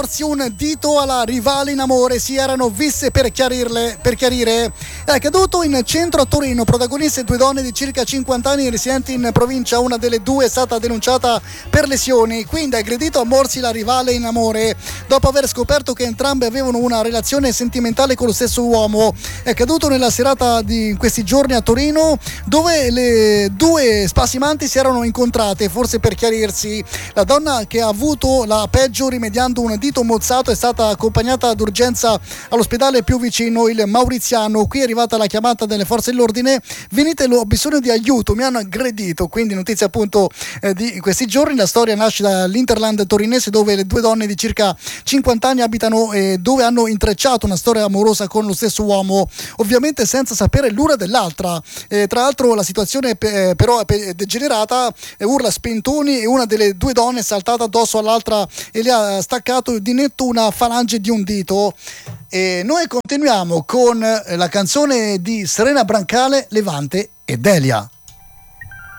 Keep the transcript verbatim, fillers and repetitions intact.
un dito alla rivale in amore, si erano viste per chiarirle, per chiarire. È accaduto in centro a Torino, protagoniste due donne di circa cinquanta anni residenti in provincia. Una delle due è stata denunciata per lesioni, quindi ha aggredito a morsi la rivale in amore dopo aver scoperto che entrambe avevano una relazione sentimentale con lo stesso uomo. È accaduto nella serata di questi giorni a Torino, dove le due spasimanti si erano incontrate, forse per chiarirsi. La donna, che ha avuto la peggio rimediando un dito mozzato, è stata accompagnata d'urgenza all'ospedale più vicino, il Mauriziano. Qui è arrivata la chiamata delle forze dell'ordine: venitelo, ho bisogno di aiuto, mi hanno aggredito. Quindi notizia appunto eh, di questi giorni. La storia nasce dall'Interland torinese, dove le due donne di circa cinquanta anni abitano e dove hanno intrecciato una storia amorosa con lo stesso uomo, ovviamente senza sapere l'una dell'altra. Eh, tra l'altro la situazione eh, però è degenerata, eh, urla spintoni, e una delle due donne è saltata addosso all'altra e le ha staccato di netto una falange di un dito. E noi continuiamo con la canzone di Serena Brancale, Levante e Delia.